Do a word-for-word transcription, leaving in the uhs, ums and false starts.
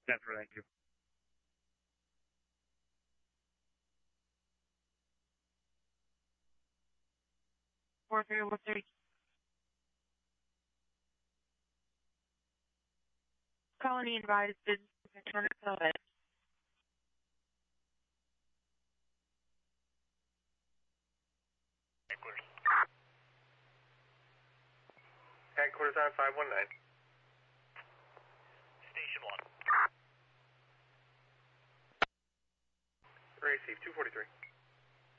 That's right, thank you. four three one three. Colony invited business and turn it go ahead. Headquarters. Headquarters on five one nine. Station one. Receive two forty-three.